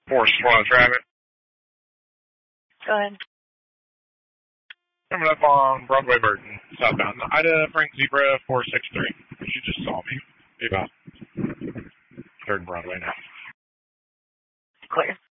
4 traffic. Go ahead. Coming up on Broadway Burton, southbound. Ida Frank Zebra 463. She just saw me. About 3rd Broadway now. Clear.